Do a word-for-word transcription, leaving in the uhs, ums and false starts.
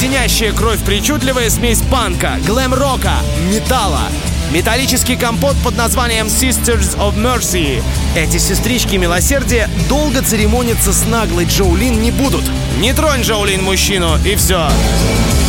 Леденящая кровь причудливая смесь панка, глэм-рока, металла. Металлический компот под названием Sisters of Mercy. Эти сестрички милосердия долго церемониться с наглой Джоулин не будут. Не тронь, Джоулин, мужчину, и все.